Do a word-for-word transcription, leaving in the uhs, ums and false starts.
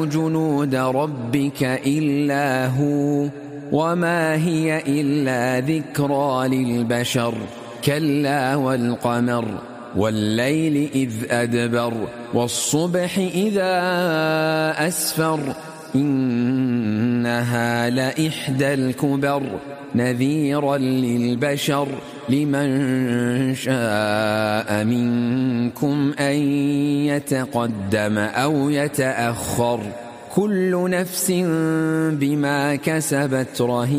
جنود ربك إلا هو وما هي إلا ذكرى للبشر كلا والقمر والليل إذ أدبر والصبح إذا أسفر إنها لإحدى الكبر نذيرا للبشر لمن شاء منكم أن يتقدم أو يتأخر كل نفس بما كسبت رهينة.